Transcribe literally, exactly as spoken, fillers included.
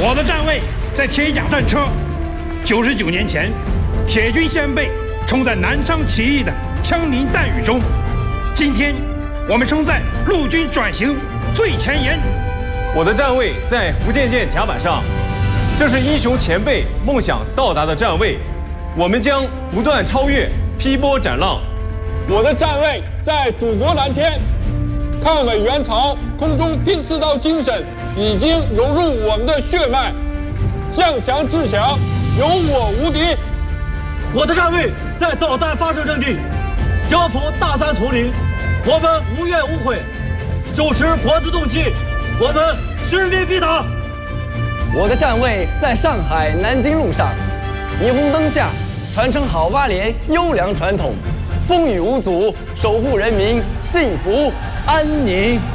我的站位在铁甲战车。九十九年前，铁军先辈冲在南昌起义的枪林弹雨中，今天我们冲在陆军转型最前沿。 我的站位在福建舰甲板上，这是英雄前辈梦想到达的站位，我们将不断超越，劈波斩浪。 我的站位在祖国蓝天，抗美援朝空中拼刺刀精神已经融入我们的血脉，向强制强，有我无敌。 我的站位在导弹发射阵地，征服大山丛林，我们无怨无悔，手持国之重器，我们使命必达。 我的站位在上海南京路上，霓虹灯下传承好八连优良传统，风雨无阻，守护人民幸福安宁。